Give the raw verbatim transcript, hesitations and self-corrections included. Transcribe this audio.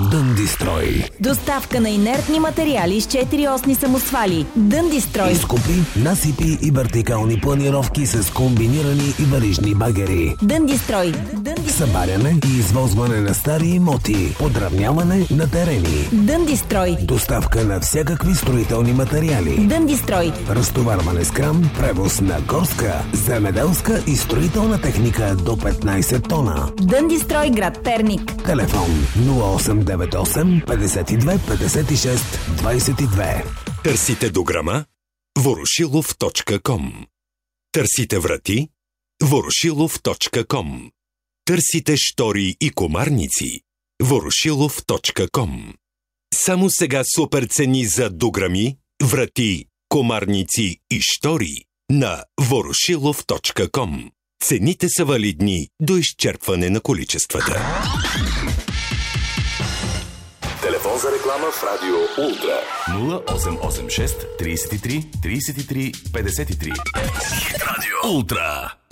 Дъндистрой. Доставка на инертни материали с четириосни самосвали. Дъндистрой. Изкопи, насипи и вертикални планировки с комбинирани и варижни багери. Дъндистрой. Събаряне и извозване на стари имоти. Подравняване на терени. Дъндистрой. Доставка на всякакви строителни материали. Дъндистрой. Разтоварване с кран, превоз на горска, земеделска и строителна техника до петнайсет тона. Дъндистрой, град Перник. Телефон нула осем девет осем петдесет и две петдесет и шест двайсет и две. Търсите дограма? ворошилов точка ком. Търсите врати? ворошилов точка ком. Търсите щори и комарници? ворошилов точка ком. Само сега супер цени за дограми, врати, комарници и щори на ворошилов точка ком. Цените са валидни до изчерпване на количествата. Телефон за реклама в Радио Ултра. нула осем осем шест трийсет и три трийсет и три петдесет и три. Радио Ултра.